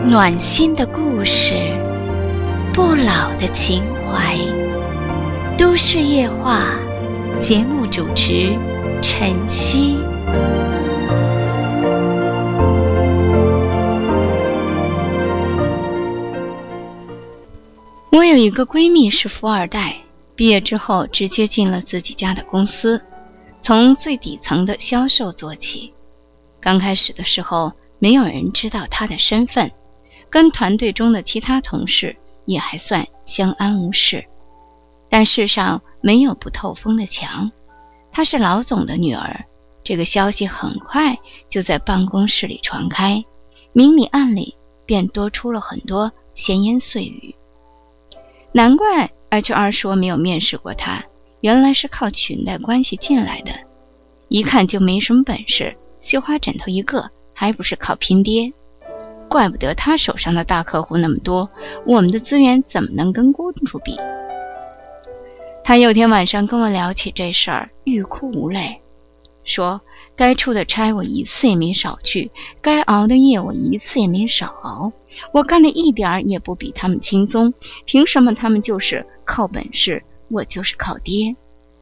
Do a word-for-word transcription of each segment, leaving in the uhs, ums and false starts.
暖心的故事，不老的情怀。都市夜话，节目主持晨曦。我有一个闺蜜是富二代，毕业之后直接进了自己家的公司，从最底层的销售做起。刚开始的时候，没有人知道她的身份，跟团队中的其他同事也还算相安无事。但世上没有不透风的墙，她是老总的女儿，这个消息很快就在办公室里传开，明里暗里便多出了很多闲言碎语。难怪 H R 说没有面试过她，原来是靠裙带关系进来的，一看就没什么本事，绣花枕头一个，还不是靠拼爹。怪不得他手上的大客户那么多，我们的资源怎么能跟公主比？他有天晚上跟我聊起这事儿，欲哭无泪，说该出的差我一次也没少去，该熬的夜我一次也没少熬，我干的一点儿也不比他们轻松，凭什么他们就是靠本事，我就是靠爹？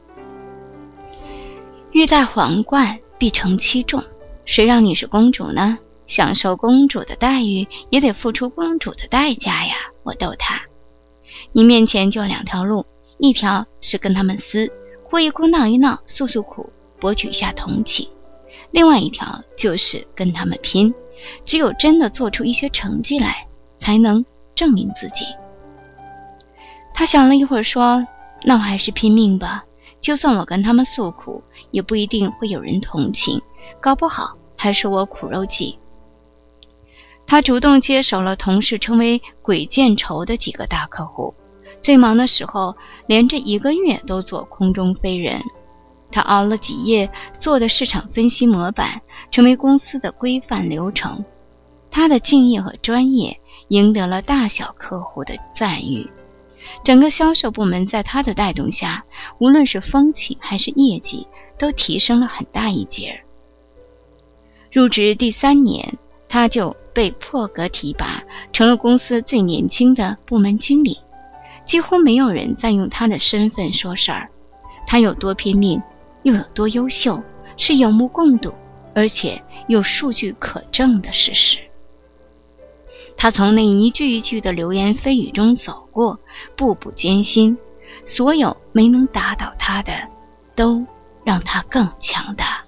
欲戴皇冠，必承其重，谁让你是公主呢？享受公主的待遇，也得付出公主的代价呀！我逗他，你面前就两条路，一条是跟他们撕，哭一哭闹一闹，诉诉苦，博取一下同情；另外一条就是跟他们拼，只有真的做出一些成绩来，才能证明自己。他想了一会儿说，那我还是拼命吧，就算我跟他们诉苦，也不一定会有人同情，搞不好还是我苦肉计。他主动接手了同事称为鬼见愁的几个大客户，最忙的时候连着一个月都做空中飞人。他熬了几夜做的市场分析模板，成为公司的规范流程。他的敬业和专业赢得了大小客户的赞誉，整个销售部门在他的带动下，无论是风气还是业绩都提升了很大一截。入职第三年，他就被破格提拔，成了公司最年轻的部门经理。几乎没有人再用他的身份说事儿，他有多拼命，又有多优秀，是有目共睹，而且有数据可证的事实。他从那一句一句的流言蜚语中走过，步步艰辛，所有没能打倒他的，都让他更强大。